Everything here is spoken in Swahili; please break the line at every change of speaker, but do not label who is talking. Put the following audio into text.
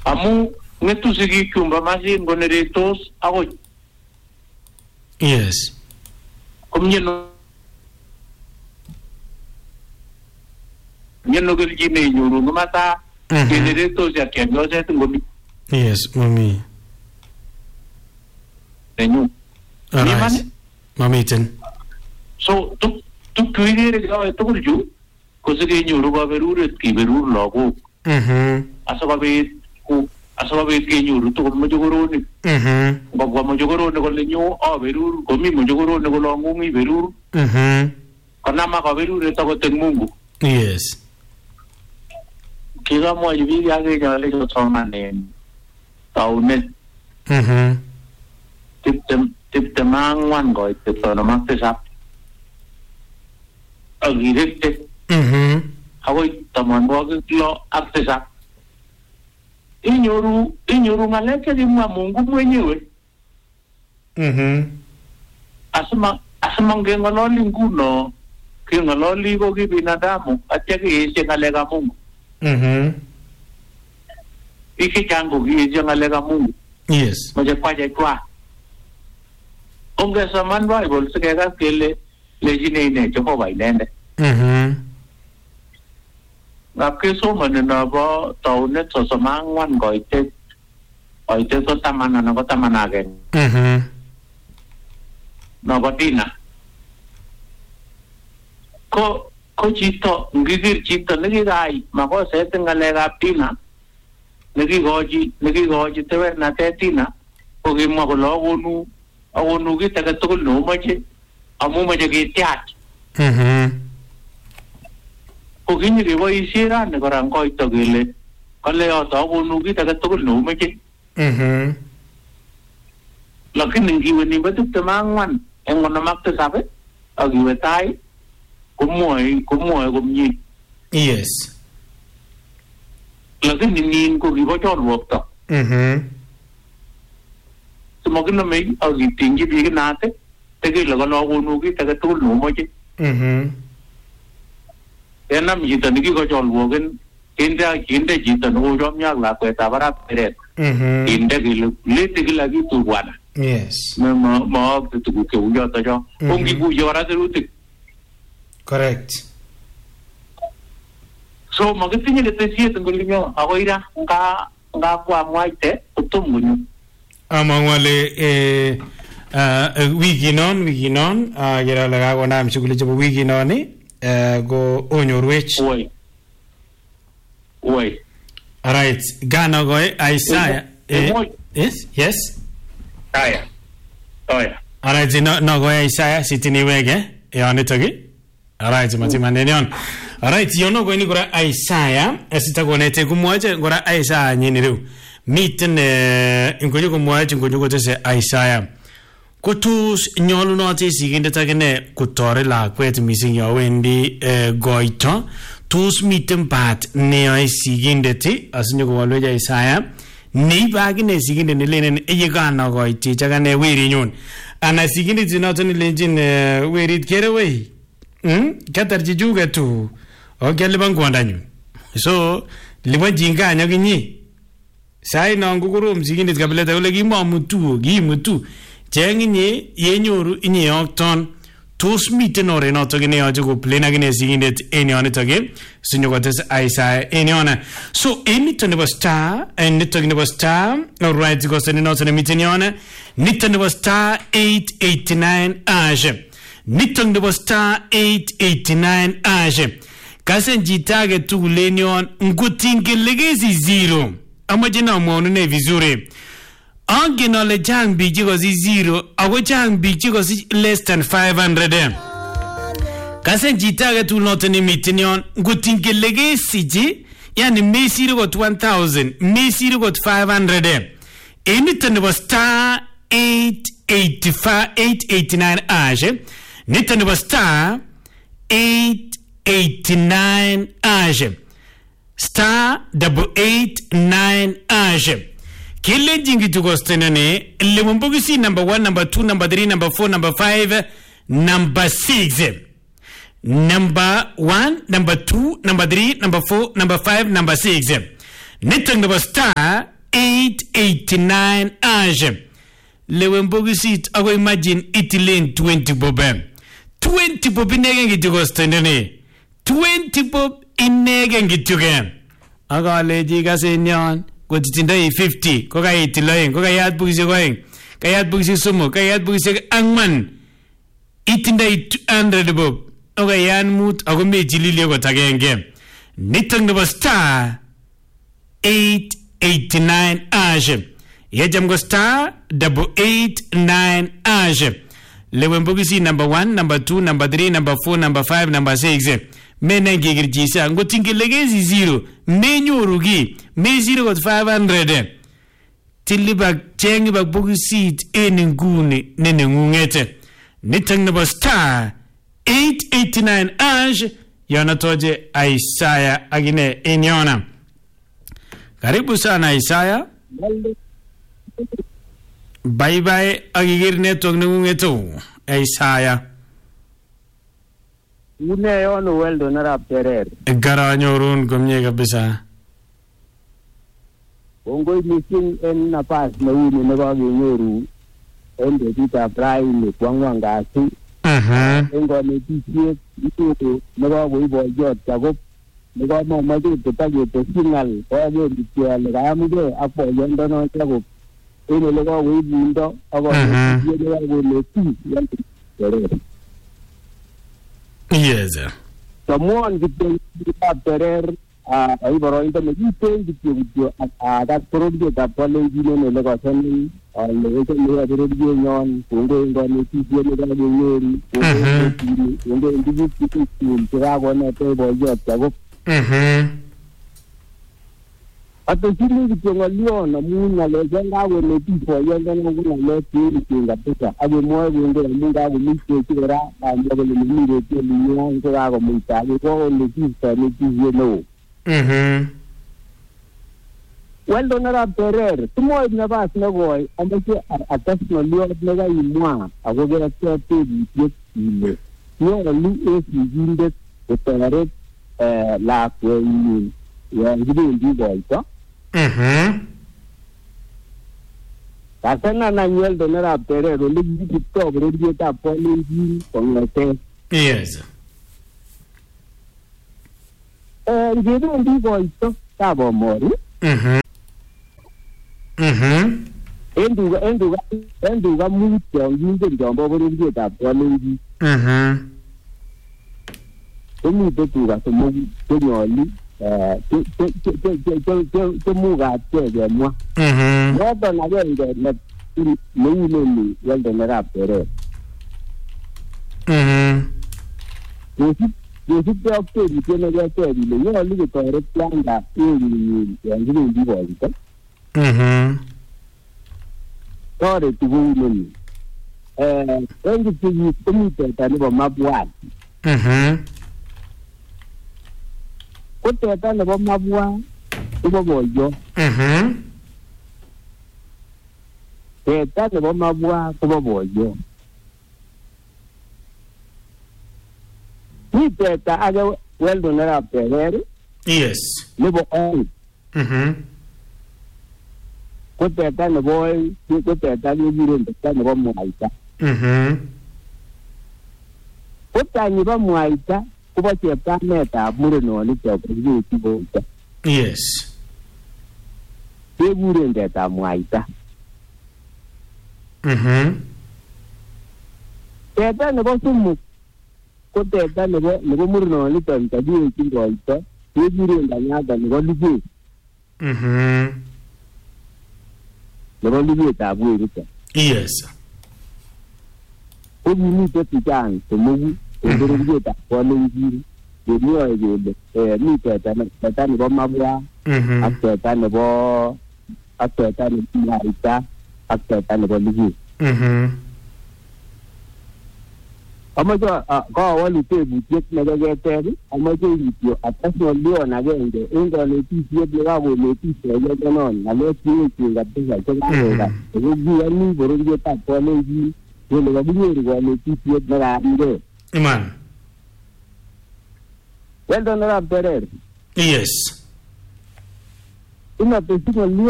Amu ngetu sigi kumba masi ngoneretos ako.
Yes.
Kumnyeno nyeno gilgine nyuru ngumata generatos ya kendo se ngomi.
Yes, mami.
Nenyu.
Alright. Mamitin.
So tu kuire ga to kulju ko sige nyuru ba beruret ki berur logo. Asababit ke nyuru to mo jogoroni. Bagwa mo jogoroni ko lenyo berur ko mi mo jogoroni ko longu mi berur. Kana ma ka berur to ko tengmungu.
Yes.
Kira mo yibi ya ge ja le ko tsona ne. Taunet. Tiptem mangwan ko ite to na maktesa. Agirete. Hawoy taman mo lo aktesa. Inyoru ngaleke di Mungu mwenyewe. Asema ngengaloli nguno, kingaloli ko kibinadamu, atya kiisye ngalega Mungu. Iki changu kiisye ngalega Mungu.
Yes.
Maja kwa. Onge saman Bible sikeka kele lejine ine Jehovah inende. Ngap ke so manena ba taunet so samangwan goite ko tamana na ko tamana gen. Na batina. Ko chito ngigir chito ngigai mako se tengalega tina. Ngigoji tewe na tetina. Ko gimwa ko logonu awonu kita ka to no maje amu maje ke tiat. Ko kini ke boy sira ne korang ko ito gele kale o to wonu kita ka to no maje lakin ngi woni batuk tamangwan engon namak te sabe agi wetai kumoy kumni.
Yes.
Lakin nin ko gi bochon wokto. Sumogin na may agi tingi bi nate tege laga no wonu kita ka to no maje. Enam jita niki ko chol wogen kinde jita no jom yak la ko tabara peret kinde gilu lete gilagi tuwana.
Yes.
Ma tu ke uja ta jo ongi bu jora terutik.
Correct.
So magatinya de tesie tenggulinyo akoira nga kwa mwaite utumunyu
amangwale wiki non gira laga ko nam shughuli chabo wiki non go onyorwech.
Oi.
Alright, Gana go Isaiah. Yes.
Aya.
Alright, no go Isaiah sitini wege. Yonitogi. Alright, matima nenion. Alright, yono go ni gora Isaiah, esita go nete kumwaje gora Isaiah nyini ru. Miten ingojo kumwaje ingojo go tese Isaiah. Kutus nyolu noti siginde tagene kutore la kwet missing ya wendi goito tus miten pat ne siginde ti asinyo ko walweja Isaiah ni bagine siginde ne lenen eyegana goiti jagane weri nyun ana siginde tinoto ni lenjin werit kerewe katar jijuga tu ogelle bangwandanyu so liba jinga nyaginyi sai na ngukuru msiginde kabeleta ule gimutu jenginye yenyoru inye okton tos miten ore noto gine yoje go plena gine sigindet enione toge sinyogotes Isaiah enione so enito nebo star enito nebo star alright go sene noto miten yone nito nebo star 889 age nito nebo star 889 age kasen jitage tugulenion ngutingelegezi zero amajina mwonu ne vizuri Angin ole jang biji kosi zero, ako jang biji kosi less than 500. Kasen jitage tu noto ni mitinyon, ngutingelege siji, yani mesiri got 1000, mesiri got 500. Enito nebo star 889 age, nito nebo star 889 age, star 889 age. Kile jingi tukostenane lembogi number 1 number 2 number 3 number 4 number 5 number 6 number 1 number 2 number 3 number 4 number 5 number 6 netang number star *89 ash. Lewen bogisit ako imagine itilen 20 bob. 20 bob inegen kityo stendene. 20 bob inegen kityo ke. Akaleji kasenyon kotitindoi 50 ko kaitiloen ko kayat bugisiek oeng. Kayat bugisiek somok, kayat bugisiek angwan. Itindoi 200 bob. Okayan mut ako mechilili kot agenge. Nitok nebo star 889 ash. Yecham ko star 889 ash. Lewen bogisi number 1, number 2, number 3, number 4, number 5, number 6. Menen kikirchisa. Ngotingelegezi 0. Menyoru ki. Me 0 kot 500. Tilibak chengi bak bogisit en nguni nenengungete. Nitok nebo star 889 ash. Yanatoje Isaiah agine enyona. Karibu sana Isaiah. Bye bye agigir network nengungeto Isaiah.
Une yono weldo narap terer.
Garanyorun komye kabisa.
Ongo missing en napas neuni nekakenyoru en betutap raini kwangwangasi. Engo netisiet itutu nekakoiboyot Jacob nekamamache kotaketeshingal koaker kityo ale kayamgei ak boyondono Jacob en ole kakoibundo ako netisiet nekakoneti terer.
Yes.
Someone kityo terer ai boroindo nekiten kityo akat pororietab kalenjin en ole kosonin ale echele pororienyon kongoi konetisiet nekakenyoru kongoi tuguk chekitun chekakonetech boyot Jacob. Atesini kityo ng'olyon amun ng'alechon kakonetis boyondono ko ng'alek cheechen kabisa akemwoe kongoi amun kakomitechi kora kamwa kole nemi retioninyon ko kakomuita ake kokonetis konetisiet neo. Weldo narap terer, tumoib nabas nekoi amache ates ng'olyot nekaimwa ako keratyo tebutiet ile nyolu en sigindet kotoret lakwenyin yon kibendi koito. Kasana weldo narap terer ole kikiptoi bororietab kalenjin kong'eten.
Yes.
Ngebendi koito Kabomori. En tuga mut chongingen chombo bororietab kalenjin. Komite tuga somok chenyolu chemukatgei kemwa. Noton agenge neuneni weldo narap terer. Kosipkei ak tebutiet neketeb ile nyolu kotoret kwandap erenyin yon kibendi koito. Toreti kouneni. En Kipsigis komi teta nebo mabwat. Ko teta nebo mabwat kobo boyot. Teta nebo mabwat kobo boyot. Mi teta ake weldo narap terer.
Yes.
Nebo oeng. Ko teta nebo oeng ko teta kekuren teta nebo mwaita. Ko tanyi bo mwaita kobo chepkametab murenonitok kiketi koito.
Yes.
Kekuren tetab mwaita. Teta nebo somok ko teta nebo murenonitok kakiketi koito kekuren tanyata nebo luget. Nebo lugetab weriton.
Yes.
Ko kimite tuchang somoku en bororietab kalenjin kemwoe kele mi teta nebo mabwa ak teta nebo mwaita ak teta nebo luget. Amache kawalu tebutiet nekeketeb, amache kityo ates ng'olyon agenge en konetisiet nekakonetis boyotonon ng'alek cheechen kabisa chekakekas ako kiyoni bororietab kalenjin kele kakinyoru konetisiet nekakirek.
Iman.
Weldo narap terer.
Yes.
Inatesi ng'olyon